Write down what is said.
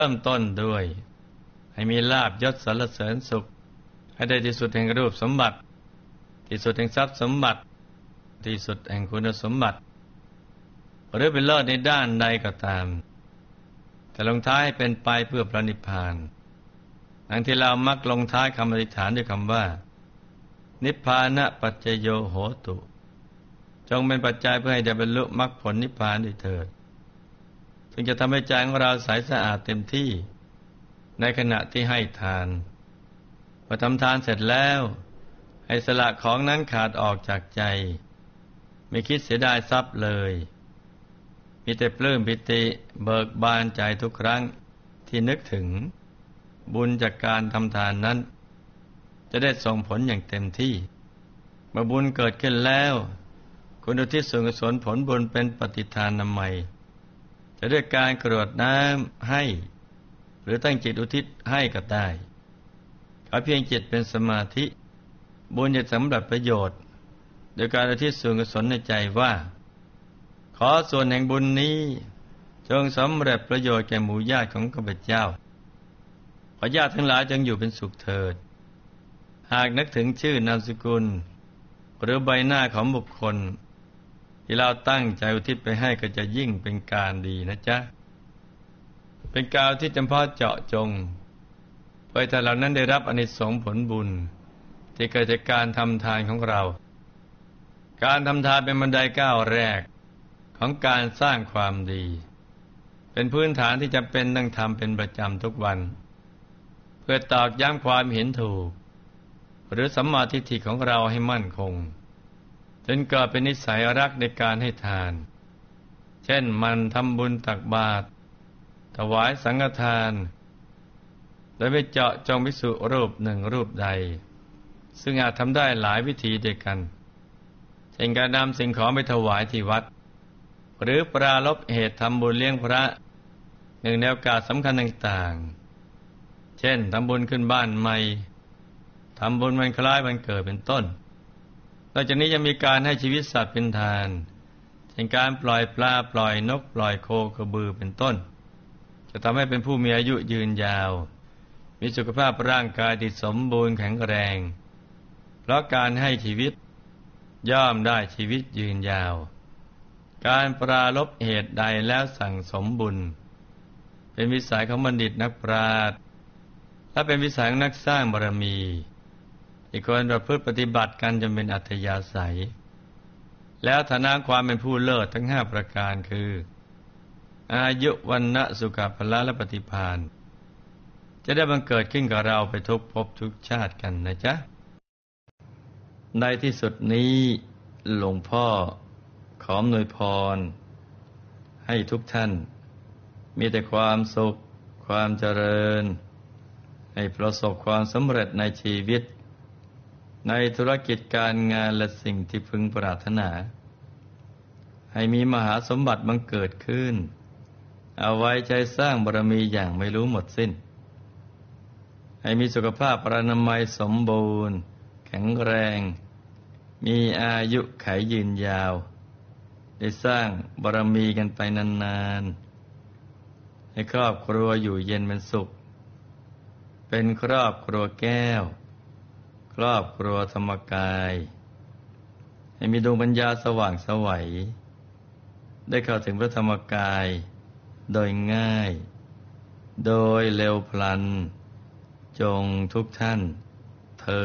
ริ่มต้นด้วยให้มีลาภยศสรรเสริญสุขให้ได้ที่สุดแห่งรูปสมบัติที่สุดแห่งทรัพย์สมบัติที่สุดแห่งคุณสมบัติหรือเป็นเลิศในด้านใดก็ตามแต่ลงท้ายให้เป็นไปเพื่อพระนิพพานดังที่เรามักลงท้ายคำอธิษฐานด้วยคำว่านิพพานะปัจจโยโหตุจงเป็นปัจจัยเพื่อให้ได้บรรลุมรรคผลนิพพานด้วยเถิดซึ่งจะทำให้ใจของเราใสสะอาดเต็มที่ในขณะที่ให้ทานพอทำทานเสร็จแล้วให้สละของนั้นขาดออกจากใจไม่คิดเสียดายทรัพย์เลยมีแต่ปลื้มปิติเบิกบานใจทุกครั้งที่นึกถึงบุญจากการทำทานนั้นจะได้ส่งผลอย่างเต็มที่เมื่อบุญเกิดขึ้นแล้วคุณอุทิศส่วนกุศลผลบุญเป็นปฏิทานนามัยจะด้วยการกรวดน้ำให้หรือตั้งจิตอุทิศให้ก็ได้ขอเพียงจิตเป็นสมาธิบุญจะสำเร็จประโยชน์โดยการอุทิศส่วนกุศลในใจว่าขอส่วนแห่งบุญนี้จงสำเร็จประโยชน์แก่หมู่ญาติของข้าพเจ้าขอญาติทั้งหลายจงอยู่เป็นสุขเถิดหากนึกถึงชื่อนามสกุลหรือใบหน้าของบุคคลที่เราตั้งใจอุทิศไปให้ก็จะยิ่งเป็นการดีนะจ๊ะเป็นการที่จำเพาะเจาะจงเพื่อให้ท่านเหล่านั้นได้รับอานิสงส์ผลบุญที่เกิดจากการทำทานของเราการทำทานเป็นบันไดก้าวแรกของการสร้างความดีเป็นพื้นฐานที่จำเป็นต้องทำเป็นประจำทุกวันเพื่อตอกย้ำความเห็นถูกหรือสัมมาทิฏฐิของเราให้มั่นคงจนเกิดเป็นนิสัยรักในการให้ทานเช่นมันทำบุญตักบาตรถวายสังฆทานโดยไม่เจาะจงภิกษุรูปหนึ่งรูปใดซึ่งอาจทำได้หลายวิธีด้วยกันเช่นการนำสิ่งของไปถวายที่วัดหรือปรารภเหตุทำบุญเลี้ยงพระหนึ่งในโอกาสสำคัญต่างๆเช่นทำบุญขึ้นบ้านใหม่ทำบุญวันคล้ายวันเกิดเป็นต้นนอกจากนี้ยังมีการให้ชีวิตสัตว์เป็นทานเช่นการปล่อยปลาปล่อยนกปล่อยโคกระบือเป็นต้นจะทำให้เป็นผู้มีอายุยืนยาวมีสุขภาพร่างกายที่สมบูรณ์แข็งแรงเพราะการให้ชีวิตย่อมได้ชีวิตยืนยาวการปรารภเหตุใดแล้วสั่งสมบุญเป็นวิสัยของบัณฑิตนักปราชญ์และเป็นวิสัยของนักสร้างบารมีที่ควรประพฤติปฏิบัติกันจนเป็นอัธยาศัยแล้วฐานะความเป็นผู้เลิศทั้ง5ประการคืออายุวันนะสุขภละและปฏิภาณจะได้บังเกิดขึ้นกับเราไปทุกภพทุกชาติกันนะจ๊ะในที่สุดนี้หลวงพ่อขออำนวยพรให้ทุกท่านมีแต่ความสุขความเจริญให้ประสบความสำเร็จในชีวิตในธุรกิจการงานและสิ่งที่พึงปรารถนาให้มีมหาสมบัติบังเกิดขึ้นเอาไว้ใจสร้างบารมีอย่างไม่รู้หมดสิ้นให้มีสุขภาพพรรณนามัยสมบูรณ์แข็งแรงมีอายุขัยยืนยาวได้สร้างบารมีกันไปนานๆให้ครอบครัวอยู่เย็นเป็นสุขเป็นครอบครัวแก้วครอบครัวธรรมกายให้มีดวงปัญญาสว่างไสวได้เข้าถึงพระธรรมกายโดยง่ายโดยเร็วพลันจงทุกท่าน